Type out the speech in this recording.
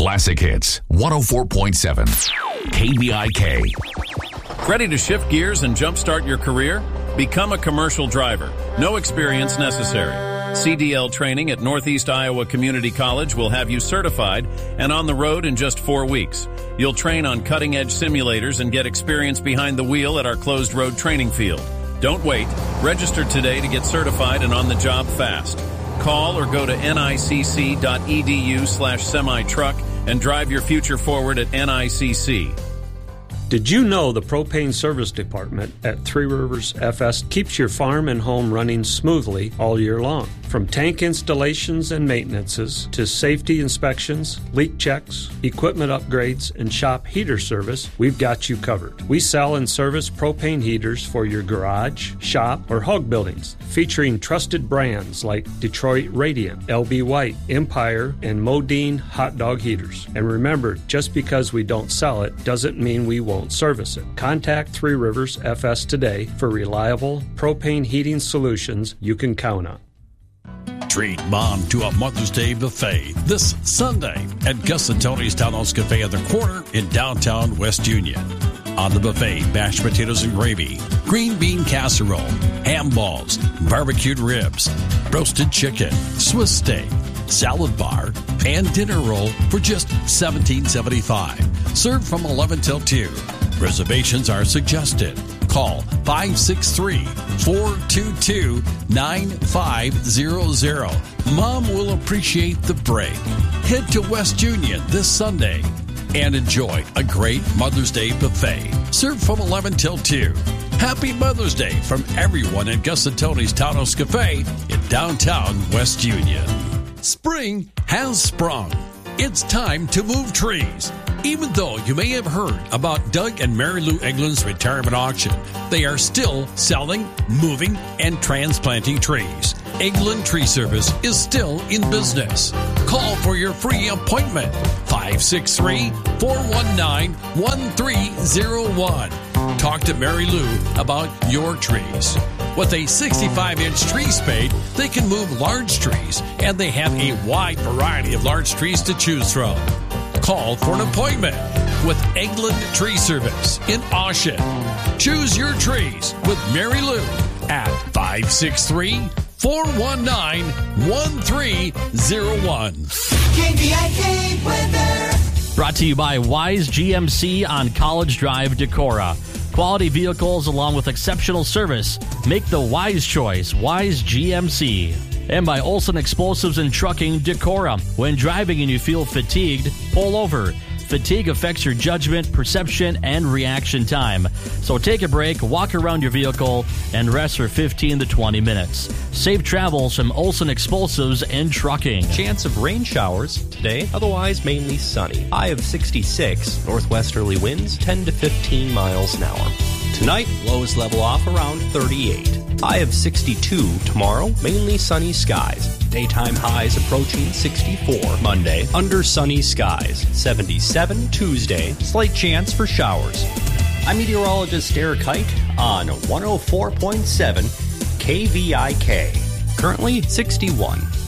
Classic Hits 104.7 KVIK. Ready to shift gears and jumpstart your career? Become a commercial driver. No experience necessary. CDL training at Northeast Iowa Community College will have you certified and on the road in just 4 weeks. You'll train on cutting-edge simulators and get experience behind the wheel at our closed road training field. Don't wait. Register today to get certified and on the job fast. Call or go to nicc.edu/semi-truck and drive your future forward at NICC. Did you know the Propane Service Department at Three Rivers FS keeps your farm and home running smoothly all year long? From tank installations and maintenances to safety inspections, leak checks, equipment upgrades, and shop heater service, we've got you covered. We sell and service propane heaters for your garage, shop, or hog buildings, featuring trusted brands like Detroit Radiant, LB White, Empire, and Modine hot dog heaters. And remember, just because we don't sell it doesn't mean we won't service it. Contact Three Rivers FS today for reliable propane heating solutions you can count on. Treat Mom to a Mother's Day buffet this Sunday at Gus and Tony's Townhouse Cafe at the corner in downtown West Union. On the buffet, mashed potatoes and gravy, green bean casserole, ham balls, barbecued ribs, roasted chicken, Swiss steak, salad bar, and dinner roll for just $17.75. Served from 11 till 2. Reservations are suggested. Call 563-422-9500. Mom will appreciate the break. Head to West Union this Sunday and enjoy a great Mother's Day buffet. Served from 11 till 2. Happy Mother's Day from everyone at Gus and Tony's Townhouse Cafe in downtown West Union. Spring has sprung. It's time to move trees. Even though you may have heard about Doug and Mary Lou Eglin's retirement auction, they are still selling, moving, and transplanting trees. Eglin Tree Service is still in business. Call for your free appointment, 563-419-1301. Talk to Mary Lou about your trees. With a 65-inch tree spade, they can move large trees, and they have a wide variety of large trees to choose from. Call for an appointment with Eglin Tree Service in Oshen. Choose your trees with Mary Lou at 563-419-1301. KVIK weather. Brought to you by Wise GMC on College Drive, Decorah. Quality vehicles along with exceptional service. Make the wise choice, Wise GMC. And by Olson Explosives and Trucking, Decorah. When driving and you feel fatigued, pull over. Fatigue affects your judgment, perception, and reaction time. So take a break, walk around your vehicle, and rest for 15 to 20 minutes. Safe travels from Olson Explosives and Trucking. Chance of rain showers today, otherwise mainly sunny. High of 66, northwesterly winds 10 to 15 miles an hour. Tonight, lows level off around 38. High of 62 tomorrow, mainly sunny skies. Daytime highs approaching 64. Monday, under sunny skies. 77 Tuesday, slight chance for showers. I'm meteorologist Eric Hite on 104.7 KVIK. Currently 61.